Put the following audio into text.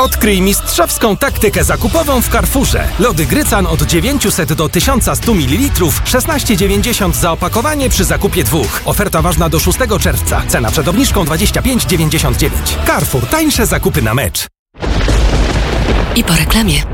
Odkryj mistrzowską taktykę zakupową w Carrefourze. Lody Grycan od 900 do 1100 ml, 16,90 za opakowanie przy zakupie 2. Oferta ważna do 6 czerwca. Cena przed obniżką 25,99. Carrefour. Tańsze zakupy na mecz. I po reklamie.